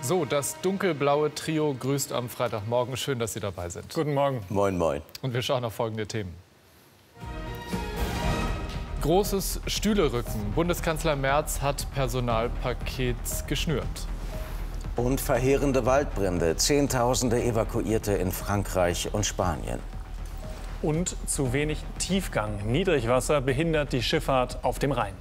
So, das dunkelblaue Trio grüßt am Freitagmorgen. Schön, dass Sie dabei sind. Guten Morgen. Moin, moin. Und wir schauen auf folgende Themen. Großes Stühlerücken. Bundeskanzler Merz hat Personalpakets geschnürt. Und verheerende Waldbrände. Zehntausende Evakuierte in Frankreich und Spanien. Und zu wenig Tiefgang. Niedrigwasser behindert die Schifffahrt auf dem Rhein.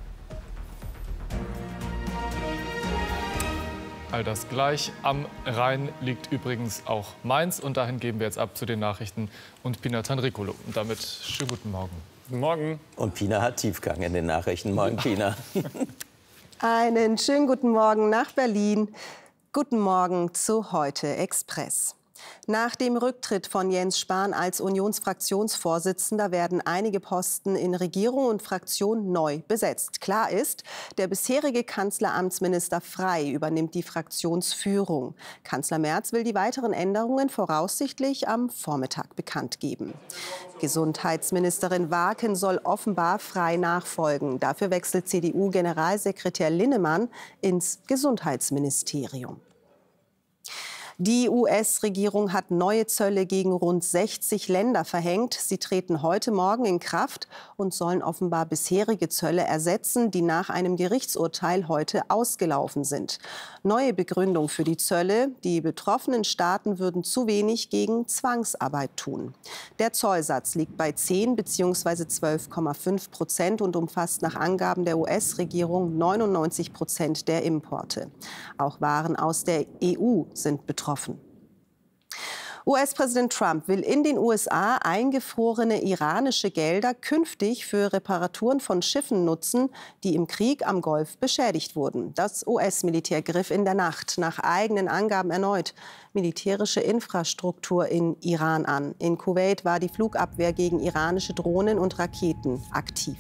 All das gleich. Am Rhein liegt übrigens auch Mainz. Und dahin geben wir jetzt ab zu den Nachrichten und Pina Tanricolo. Und damit schönen guten Morgen. Guten Morgen. Und Pina hat Tiefgang in den Nachrichten. Moin, Pina. Einen schönen guten Morgen nach Berlin. Guten Morgen zu Heute Express. Nach dem Rücktritt von Jens Spahn als Unionsfraktionsvorsitzender werden einige Posten in Regierung und Fraktion neu besetzt. Klar ist, der bisherige Kanzleramtsminister Frey übernimmt die Fraktionsführung. Kanzler Merz will die weiteren Änderungen voraussichtlich am Vormittag bekannt geben. Gesundheitsministerin Waaken soll offenbar Frey nachfolgen. Dafür wechselt CDU-Generalsekretär Linnemann ins Gesundheitsministerium. Die US-Regierung hat neue Zölle gegen rund 60 Länder verhängt. Sie treten heute Morgen in Kraft und sollen offenbar bisherige Zölle ersetzen, die nach einem Gerichtsurteil heute ausgelaufen sind. Neue Begründung für die Zölle: Die betroffenen Staaten würden zu wenig gegen Zwangsarbeit tun. Der Zollsatz liegt bei 10 bzw. 12,5% und umfasst nach Angaben der US-Regierung 99% der Importe. Auch Waren aus der EU sind betroffen. US-Präsident Trump will in den USA eingefrorene iranische Gelder künftig für Reparaturen von Schiffen nutzen, die im Krieg am Golf beschädigt wurden. Das US-Militär griff in der Nacht nach eigenen Angaben erneut militärische Infrastruktur in Iran an. In Kuwait war die Flugabwehr gegen iranische Drohnen und Raketen aktiv.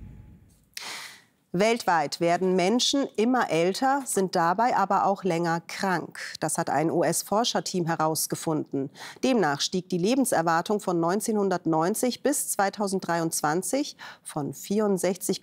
Weltweit werden Menschen immer älter, sind dabei aber auch länger krank. Das hat ein US-Forscherteam herausgefunden. Demnach stieg die Lebenserwartung von 1990 bis 2023 von 64,8